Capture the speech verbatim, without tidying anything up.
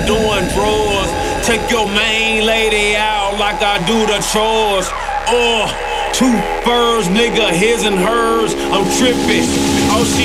doing drawers. Take your main lady out like I do the chores. Oh, two furs, nigga, his and hers. I'm tripping. Oh, she